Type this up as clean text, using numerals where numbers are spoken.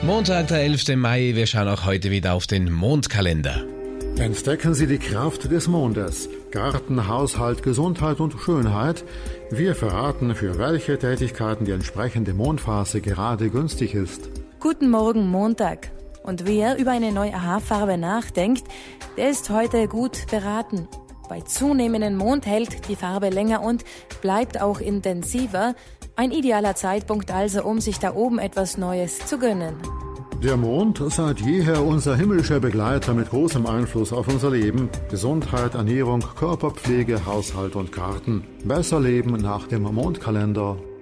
Montag, der 11. Mai. Wir schauen auch heute wieder auf den Mondkalender. Entdecken Sie die Kraft des Mondes. Garten, Haushalt, Gesundheit und Schönheit. Wir verraten, für welche Tätigkeiten die entsprechende Mondphase gerade günstig ist. Guten Morgen, Montag. Und wer über eine neue Haarfarbe nachdenkt, der ist heute gut beraten. Bei zunehmendem Mond hält die Farbe länger und bleibt auch intensiver. Ein idealer Zeitpunkt also, um sich da oben etwas Neues zu gönnen. Der Mond, seit jeher unser himmlischer Begleiter mit großem Einfluss auf unser Leben. Gesundheit, Ernährung, Körperpflege, Haushalt und Garten. Besser leben nach dem Mondkalender.